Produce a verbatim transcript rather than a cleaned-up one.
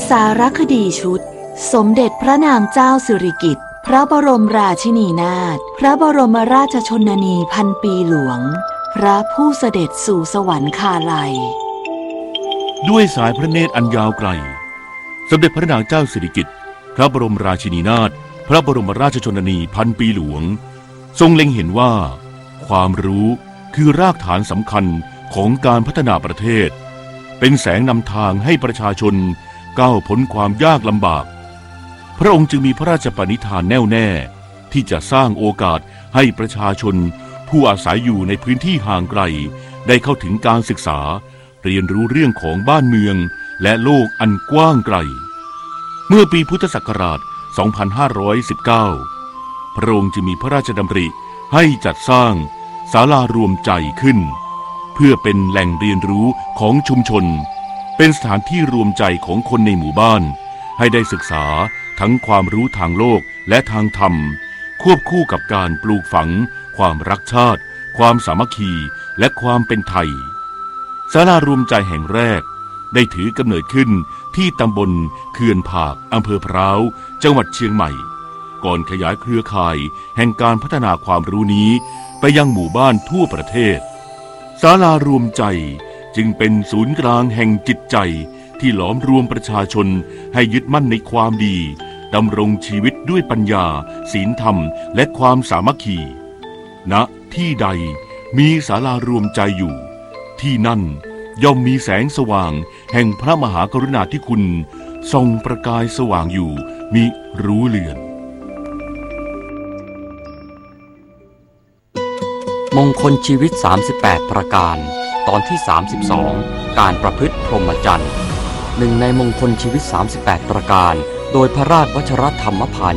สารคดีชุดสมเด็จพระนางเจ้าสิริกิติ์พระบรมราชินีนาถพระบรมราชชนนีพันปีหลวงพระผู้เสด็จสู่สวรรคาลัยด้วยสายพระเนตรอันยาวไกลสมเด็จพระนางเจ้าสิริกิติ์พระบรมราชินีนาถพระบรมราชชนนีพันปีหลวงทรงเล็งเห็นว่าความรู้คือรากฐานสำคัญของการพัฒนาประเทศเป็นแสงนำทางให้ประชาชนก้าวพ้นความยากลำบากพระองค์จึงมีพระราชปณิธานแน่วแน่ที่จะสร้างโอกาสให้ประชาชนผู้อาศัยอยู่ในพื้นที่ห่างไกลได้เข้าถึงการศึกษาเรียนรู้เรื่องของบ้านเมืองและโลกอันกว้างไกลเมื่อปีพุทธศักราช สองพันห้าร้อยสิบเก้า พระองค์จึงมีพระราชดำริให้จัดสร้างศาลารวมใจขึ้นเพื่อเป็นแหล่งเรียนรู้ของชุมชนเป็นสถานที่รวมใจของคนในหมู่บ้านให้ได้ศึกษาทั้งความรู้ทางโลกและทางธรรมควบคู่กับการปลูกฝังความรักชาติความสามัคคีและความเป็นไทยศาลารวมใจแห่งแรกได้ถือกำเนิดขึ้นที่ตำบลเขื่อนผากอำเภอพร้าวจังหวัดเชียงใหม่ก่อนขยายเครือข่ายแห่งการพัฒนาความรู้นี้ไปยังหมู่บ้านทั่วประเทศศาลารวมใจจึงเป็นศูนย์กลางแห่งจิตใจที่หลอมรวมประชาชนให้ยึดมั่นในความดีดำรงชีวิตด้วยปัญญาศีลธรรมและความสามัคคีณที่ใดมีศาลารวมใจอยู่ที่นั่นย่อมมีแสงสว่างแห่งพระมหากรุณาธิคุณส่องประกายสว่างอยู่มิรู้เลือนมงคลชีวิตสามสิบแปดประการตอนที่สามสิบสองการประพฤติพรหมจรรย์หนึ่งในมงคลชีวิตสามสิบแปดประการโดยพระราชวชรธรรมพาน